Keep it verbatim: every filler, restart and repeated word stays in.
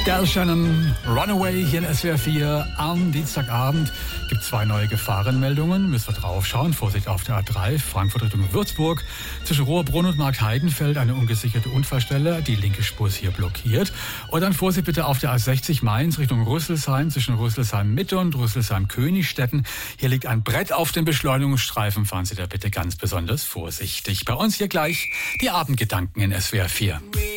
Del Shannon, Runaway hier in S W R vier. Am Dienstagabend gibt es zwei neue Gefahrenmeldungen. Müssen wir drauf schauen. Vorsicht auf der A drei, Frankfurt Richtung Würzburg. Zwischen Rohrbrunn und Markheidenfeld eine ungesicherte Unfallstelle. Die linke Spur ist hier blockiert. Und dann Vorsicht bitte auf der A sechzig Mainz Richtung Rüsselsheim. Zwischen Rüsselsheim Mitte und Rüsselsheim Königstetten. Hier liegt ein Brett auf dem Beschleunigungsstreifen. Fahren Sie da bitte ganz besonders vorsichtig. Bei uns hier gleich die Abendgedanken in S W R vier.